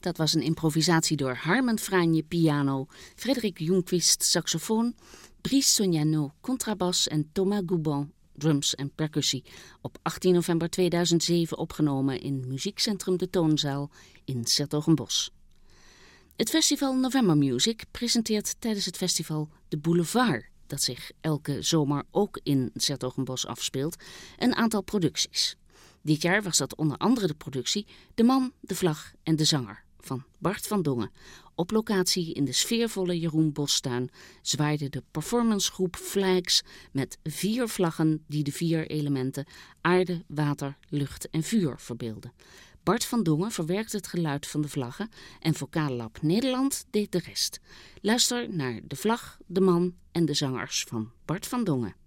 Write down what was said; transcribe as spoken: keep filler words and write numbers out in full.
Dat was een improvisatie door Harmen Franje piano, Frederik Ljungqvist saxofoon, Brice Sognano contrabas en Thomas Goubon drums en percussie. Op achttien november tweeduizend zeven opgenomen in Muziekcentrum De Toonzaal in 's-Hertogenbosch. Het festival November Music presenteert tijdens het festival De Boulevard, dat zich elke zomer ook in 's-Hertogenbosch afspeelt, een aantal producties. Dit jaar was dat onder andere de productie De Man, de Vlag en de Zanger van Bart van Dongen. Op locatie in de sfeervolle Jeroen Bostuin zwaaide de performancegroep Flags met vier vlaggen die de vier elementen aarde, water, lucht en vuur verbeelden. Bart van Dongen verwerkte het geluid van de vlaggen en Vocaal Lab Nederland deed de rest. Luister naar De Vlag, De Man en de Zangers van Bart van Dongen.